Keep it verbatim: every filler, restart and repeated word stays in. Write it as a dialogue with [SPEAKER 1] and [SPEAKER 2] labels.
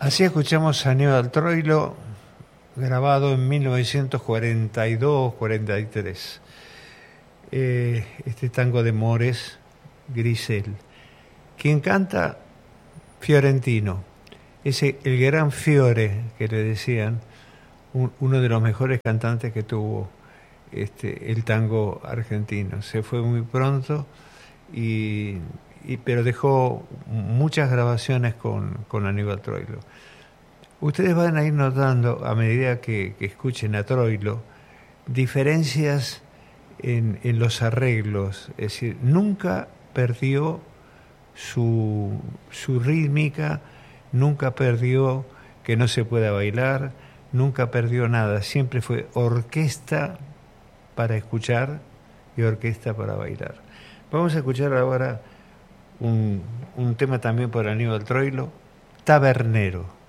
[SPEAKER 1] Así escuchamos a Aníbal Troilo, grabado en mil novecientos cuarenta y dos cuarenta y tres. Eh, este tango de Mores, Grisel. Quien canta, Fiorentino. Ese, el gran Fiore, que le decían, un, uno de los mejores cantantes que tuvo este, el tango argentino. Se fue muy pronto, y, y, pero dejó muchas grabaciones con, con Aníbal Troilo. Ustedes van a ir notando, a medida que, que escuchen a Troilo, diferencias en, en los arreglos. Es decir, nunca perdió su, su rítmica, nunca perdió que no se pueda bailar, nunca perdió nada. Siempre fue orquesta para escuchar y orquesta para bailar. Vamos a escuchar ahora un, un tema también por Aníbal Troilo, Tabernero.